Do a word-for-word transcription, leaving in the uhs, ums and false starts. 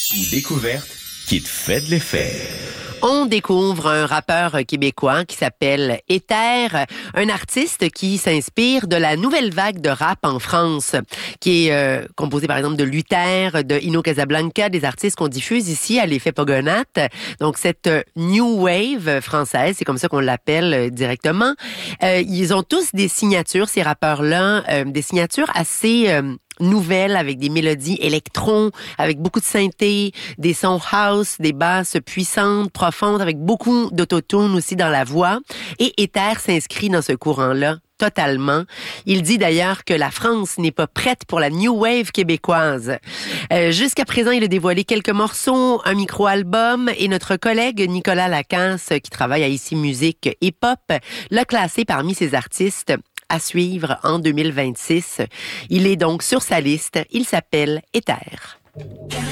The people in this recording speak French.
Une découverte qui te fait de l'effet. On découvre un rappeur québécois qui s'appelle Ether, un artiste qui s'inspire de la nouvelle vague de rap en France, qui est euh, composée par exemple de Luther, de Ino Casablanca, des artistes qu'on diffuse ici à l'Effet Pogonate. Donc cette New Wave française, c'est comme ça qu'on l'appelle euh, directement. Euh, ils ont tous des signatures, ces rappeurs-là, euh, des signatures assez... Euh, nouvelles avec des mélodies électro, avec beaucoup de synthé, des sons house, des basses puissantes, profondes, avec beaucoup d'autotune aussi dans la voix. Et Ether s'inscrit dans ce courant-là totalement. Il dit d'ailleurs que la France n'est pas prête pour la New Wave québécoise. Euh, jusqu'à présent, il a dévoilé quelques morceaux, un micro-album, et notre collègue Nicolas Lacasse, qui travaille à Ici Musique Hip Hop, l'a classé parmi ses artistes à suivre en deux mille vingt-six. Il est donc sur sa liste. Il s'appelle Ether.